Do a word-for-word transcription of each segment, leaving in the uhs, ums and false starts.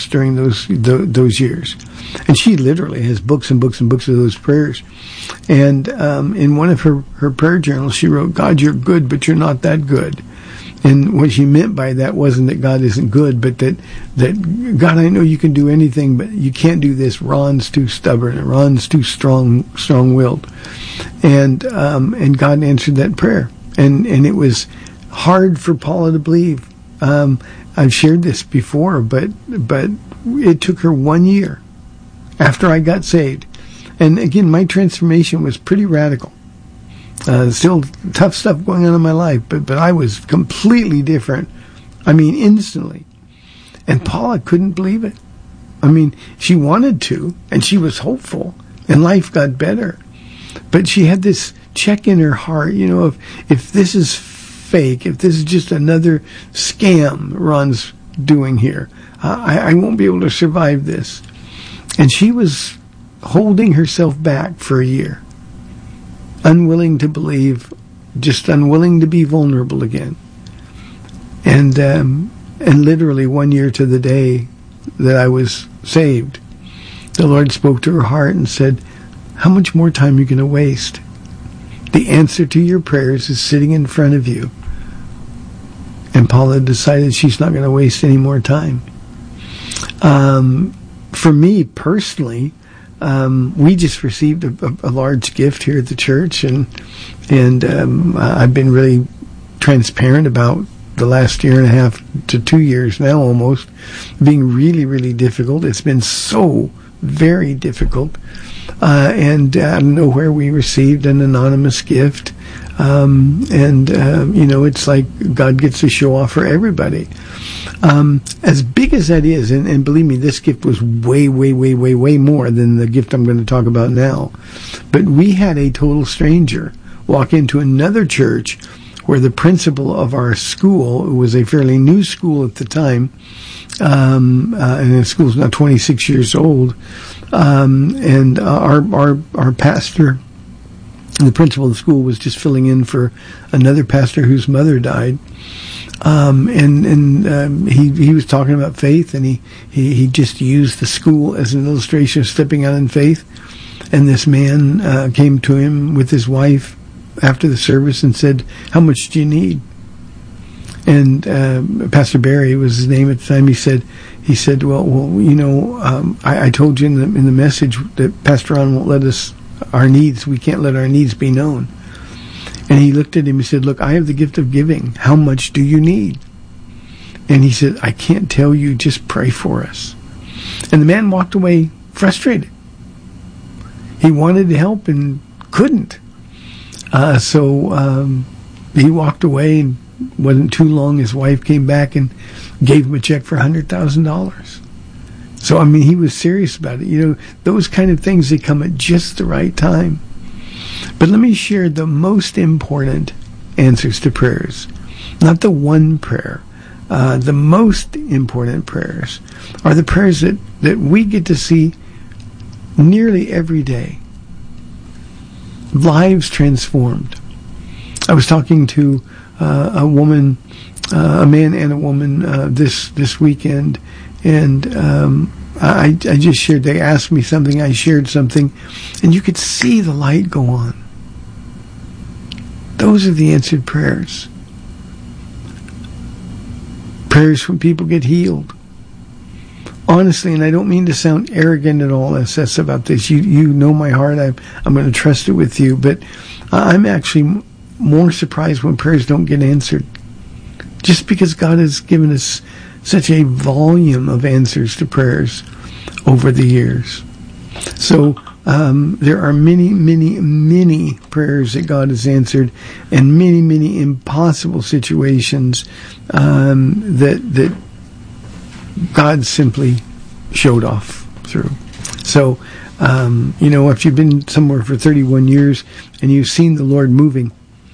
prayers during those th- those years. And she literally has books and books and books of those prayers. And um, in one of her, her prayer journals, she wrote, God, you're good, but you're not that good. And what she meant by that wasn't that God isn't good, but that, that God, I know you can do anything, but you can't do this. Ron's too stubborn. Ron's too strong, strong-willed. And um, and God answered that prayer. And, and it was hard for Paula to believe. Um, I've shared this before, but but it took her one year after I got saved. And again, my transformation was pretty radical. Uh, still tough stuff going on in my life, but, but I was completely different. I mean, instantly. And Paula couldn't believe it. I mean, she wanted to, and she was hopeful, and life got better. But she had this check in her heart, you know, if, if this is fake, if this is just another scam Ron's doing here, uh, I, I won't be able to survive this. And she was holding herself back for a year, unwilling to believe, just unwilling to be vulnerable again. And um, and literally one year to the day that I was saved, the Lord spoke to her heart and said, how much more time are you going to waste? The answer to your prayers is sitting in front of you. And Paula decided she's not going to waste any more time. Um, for me personally, Um, we just received a, a, a large gift here at the church, and and um, I've been really transparent about the last year and a half to two years now almost being really, really difficult. It's been so very difficult. Uh, and out of nowhere we received an anonymous gift. Um, and, uh, you know, it's like God gets to show off for everybody. Um, as big as that is, and, and believe me, this gift was way, way, way, way, way more than the gift I'm going to talk about now. But we had a total stranger walk into another church where the principal of our school, it was a fairly new school at the time, um, uh, and the school's now twenty-six years old, um, and uh, our, our, our pastor, the principal of the school, was just filling in for another pastor whose mother died. Um, and, and, um, he, he was talking about faith, and he, he, he just used the school as an illustration of stepping out in faith. And this man, uh, came to him with his wife after the service and said, how much do you need? And, uh, Pastor Barry was his name at the time. He said, he said, well, well, you know, um, I, I told you in the, in the message that Pastor Ron won't let us, our needs, we can't let our needs be known. And he looked at him and said, look, I have the gift of giving. How much do you need? And he said, I can't tell you, just pray for us. And the man walked away frustrated. He wanted to help and couldn't. Uh, so um, he walked away, and wasn't too long, his wife came back and gave him a check for one hundred thousand dollars. So, I mean, he was serious about it. You know, those kind of things, they come at just the right time. But let me share the most important answers to prayers. Not the one prayer. Uh, the most important prayers are the prayers that, that we get to see nearly every day. Lives transformed. I was talking to uh, a woman, uh, a man and a woman uh, this this weekend, and um, I, I just shared, they asked me something, I shared something, and you could see the light go on. Those are the answered prayers. Prayers when people get healed. Honestly, and I don't mean to sound arrogant at all, S S, about this. You you know my heart. I'm, I'm going to trust it with you. But I'm actually m- more surprised when prayers don't get answered. Just because God has given us such a volume of answers to prayers over the years. So um, there are many, many, many prayers that God has answered, and many, many impossible situations um, that that God simply showed off through. So, um, you know, if you've been somewhere for thirty-one years and you've seen the Lord moving,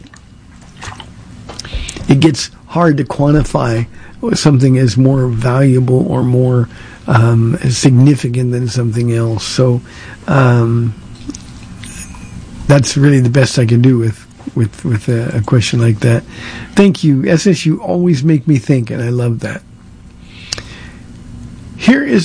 it gets hard to quantify something as more valuable or more um, significant than something else. So um, that's really the best I can do with with with a, a question like that. Thank you, S S. You always make me think, and I love that. Here is